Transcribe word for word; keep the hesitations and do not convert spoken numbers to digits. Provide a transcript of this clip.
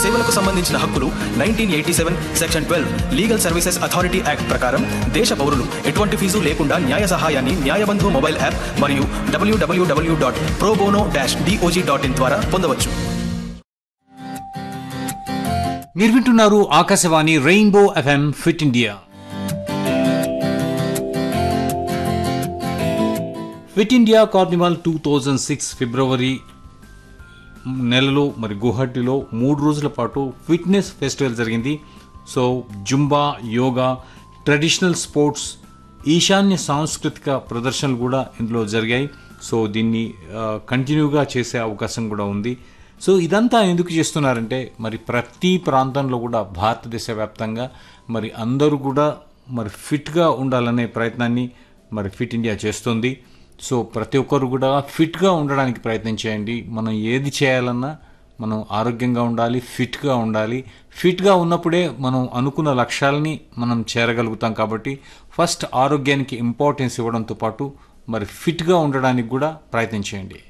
సేవలకు సంబంధించిన హక్కులు nineteen eighty seven section twelve legal services authority act ప్రకారం దేశ పౌరులు ఎటువంటి ఫీజు లేకుండా న్యాయ సహాయాన్ని న్యాయబంధు మొబైల్ యాప్ మరియు డబ్ల్యూడబ్ల్యూడబ్ల్యూ dot pro bono dash DOJ dot in ద్వారా పొందవచ్చు. మీరు వింటున్నారు Akashvani rainbow FM fit India. Fit India carnival two thousand six February నెలలో మరి గువాహటిలో మూడు రోజుల పాటు ఫిట్నెస్ ఫెస్టివల్ జరిగింది. So Zumba, yoga, traditional sports, ఈశాన్య సాంస్కృతిక ప్రదర్శనలు కూడా ఇందులో జరిగాయి. సో దీన్ని కంటిన్యూగా చేసే అవకాశం కూడా ఉంది. సో ఇదంతా ఎందుకు చేస్తున్నారంటే మరి ప్రతి ప్రాంతంలో కూడా భారతదేశ వ్యాప్తంగా మరి అందరూ కూడా మరి ఫిట్గా ఉండాలనే ప్రయత్నాన్ని మరి ఫిట్ ఇండియా చేస్తుంది. సో ప్రతి ఒక్కరు కూడా ఫిట్గా ఉండడానికి ప్రయత్నం చేయండి. మనం ఏది చేయాలన్నా మనం ఆరోగ్యంగా ఉండాలి, ఫిట్గా ఉండాలి. ఫిట్గా ఉన్నప్పుడే మనం అనుకున్న లక్ష్యాలని మనం చేరగలుగుతాం. కాబట్టి ఫస్ట్ ఆరోగ్యానికి ఇంపార్టెన్స్ ఇవ్వడంతో పాటు మరి ఫిట్గా ఉండడానికి కూడా ప్రయత్నం చేయండి.